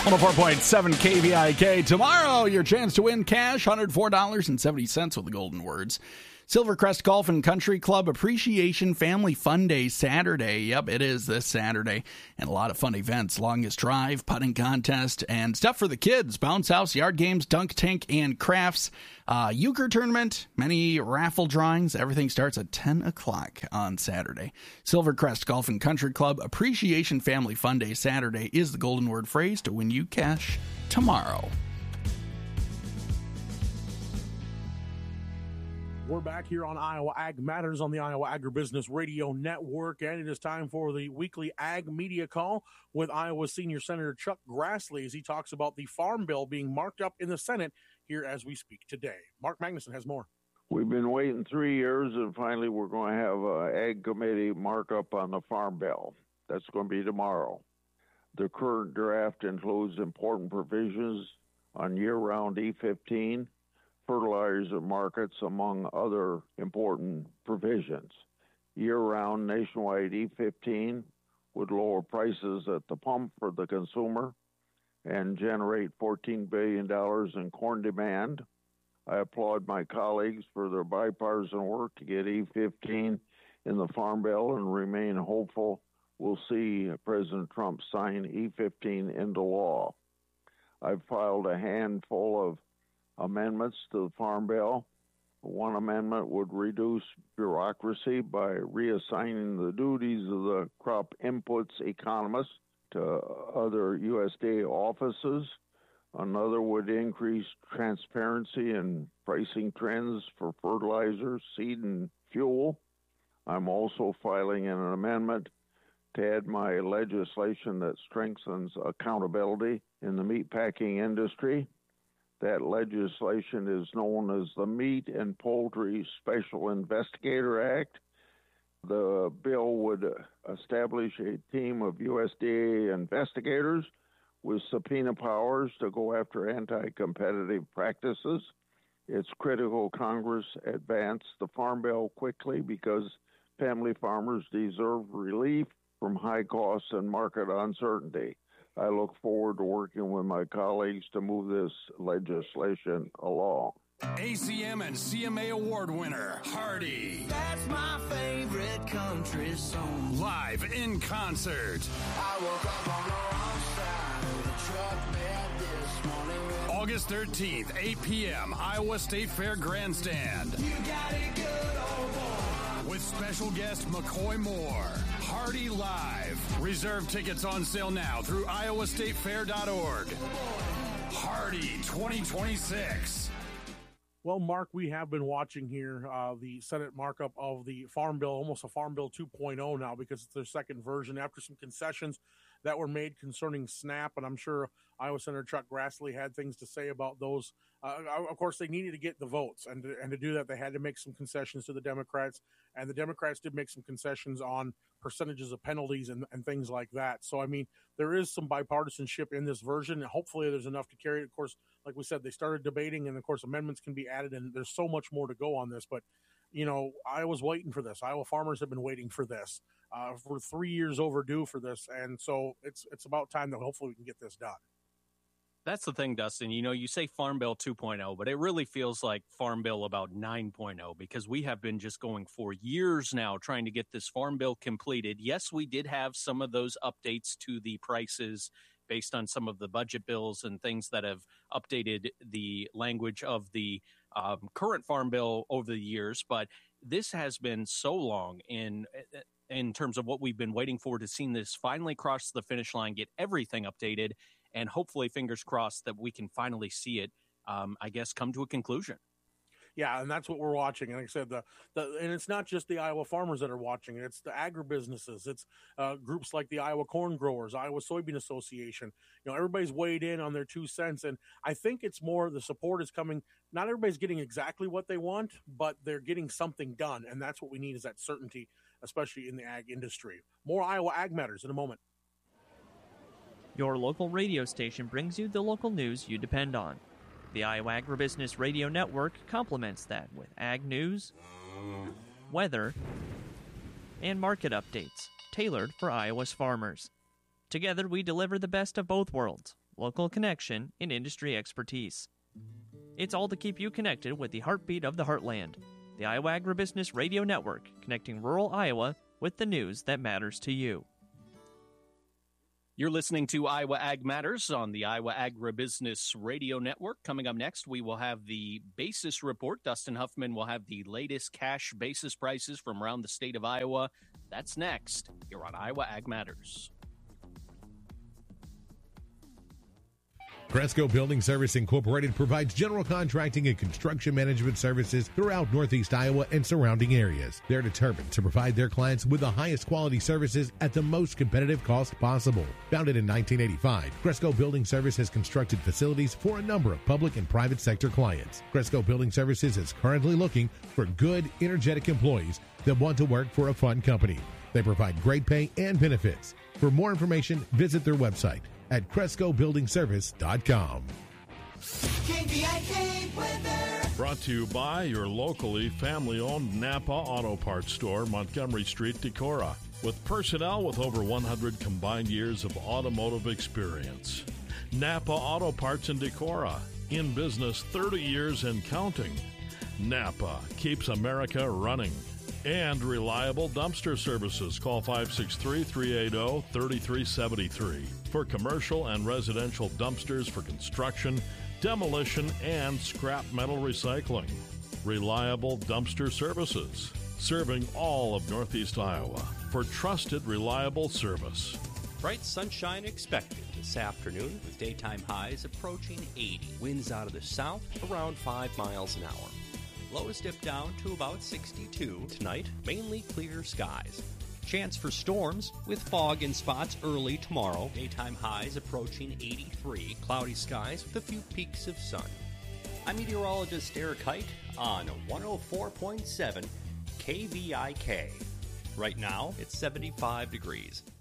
104.7 KVIK. Tomorrow, your chance to win cash, $104.70 with the golden words. Silvercrest Golf and Country Club Appreciation Family Fun Day Saturday. Yep, it is this Saturday. And a lot of fun events. Longest drive, putting contest, and stuff for the kids. Bounce house, yard games, dunk tank, and crafts. Euchre tournament, many raffle drawings. Everything starts at 10 o'clock on Saturday. Silvercrest Golf and Country Club Appreciation Family Fun Day Saturday is the golden word phrase to win you cash tomorrow. We're back here on Iowa Ag Matters on the Iowa Agribusiness Radio Network, and it is time for the weekly Ag Media Call with Iowa Senior Senator Chuck Grassley as he talks about the Farm Bill being marked up in the Senate here as we speak today. Mark Magnuson has more. We've been waiting 3 years, and finally we're going to have an Ag Committee markup on the Farm Bill. That's going to be tomorrow. The current draft includes important provisions on year-round E15, fertilizer markets, among other important provisions. Year-round nationwide E15 would lower prices at the pump for the consumer and generate $14 billion in corn demand. I applaud my colleagues for their bipartisan work to get E15 in the Farm Bill and remain hopeful we'll see President Trump sign E15 into law. I've filed a handful of amendments to the Farm Bill. One amendment would reduce bureaucracy by reassigning the duties of the crop inputs economist to other USDA offices. Another would increase transparency in pricing trends for fertilizers, seed, and fuel. I'm also filing an amendment to add my legislation that strengthens accountability in the meatpacking industry. That legislation is known as the Meat and Poultry Special Investigator Act. The bill would establish a team of USDA investigators with subpoena powers to go after anti-competitive practices. It's critical Congress advance the Farm Bill quickly because family farmers deserve relief from high costs and market uncertainty. I look forward to working with my colleagues to move this legislation along. ACM and CMA Award winner, Hardy. That's my favorite country song. Live in concert. I woke up on the wrong side of the truck bed this morning. August 13th, 8 p.m., Iowa State Fair Grandstand. You got it good, old boy. With special guest McCoy Moore. Hardy Live. Reserve tickets on sale now through iowastatefair.org. Hardy 2026. Well, Mark, we have been watching here the Senate markup of the Farm Bill, almost a Farm Bill 2.0 now because it's their second version after some concessions that were made concerning SNAP, and I'm sure Iowa Senator Chuck Grassley had things to say about those. Of course, they needed to get the votes, and to do that, they had to make some concessions to the Democrats, and the Democrats did make some concessions on percentages of penalties and things like that. So, I mean, there is some bipartisanship in this version, and hopefully there's enough to carry it. Of course, like we said, they started debating, and, of course, amendments can be added, and there's so much more to go on this. But, you know, Iowa's waiting for this. Iowa farmers have been waiting for this. We're 3 years overdue for this, and so it's about time that hopefully we can get this done. That's the thing, Dustin. You know, you say Farm Bill 2.0, but it really feels like Farm Bill about 9.0 because we have been just going for years now trying to get this Farm Bill completed. Yes, we did have some of those updates to the prices based on some of the budget bills and things that have updated the language of the current Farm Bill over the years, but this has been so long in terms of what we've been waiting for to see this finally cross the finish line, get everything updated, and hopefully, fingers crossed, that we can finally see it, I guess, come to a conclusion. Yeah, and that's what we're watching. And like I said, and it's not just the Iowa farmers that are watching it. It's the agribusinesses. It's groups like the Iowa Corn Growers, Iowa Soybean Association. You know, everybody's weighed in on their 2 cents. And I think it's more the support is coming. Not everybody's getting exactly what they want, but they're getting something done. And that's what we need is that certainty, especially in the ag industry. More Iowa Ag Matters in a moment. Your local radio station brings you the local news you depend on. The Iowa Agribusiness Radio Network complements that with ag news, weather, and market updates tailored for Iowa's farmers. Together, we deliver the best of both worlds, local connection, and industry expertise. It's all to keep you connected with the heartbeat of the heartland. The Iowa Agribusiness Radio Network, connecting rural Iowa with the news that matters to you. You're listening to Iowa Ag Matters on the Iowa Agribusiness Radio Network. Coming up next, we will have the basis report. Dustin Huffman will have the latest cash basis prices from around the state of Iowa. That's next here on Iowa Ag Matters. Cresco Building Service Incorporated provides general contracting and construction management services throughout Northeast Iowa and surrounding areas. They're determined to provide their clients with the highest quality services at the most competitive cost possible. Founded in 1985, Cresco Building Service has constructed facilities for a number of public and private sector clients. Cresco Building Services is currently looking for good, energetic employees that want to work for a fun company. They provide great pay and benefits. For more information, visit their website at CrescoBuildingService.com. KVIK weather. Brought to you by your locally family-owned Napa Auto Parts store, Montgomery Street, Decorah, with personnel with over 100 combined years of automotive experience. Napa Auto Parts in Decorah, in business 30 years and counting. Napa keeps America running. And reliable dumpster services. Call 563-380-3373 for commercial and residential dumpsters for construction, demolition, and scrap metal recycling. Reliable dumpster services, serving all of Northeast Iowa for trusted, reliable service. Bright sunshine expected this afternoon with daytime highs approaching 80. Winds out of the south around 5 miles an hour. Lows dip down to about 62. Tonight, mainly clear skies. Chance for storms with fog in spots early tomorrow. Daytime highs approaching 83. Cloudy skies with a few peaks of sun. I'm meteorologist Eric Height on 104.7 KVIK. Right now, it's 75 degrees.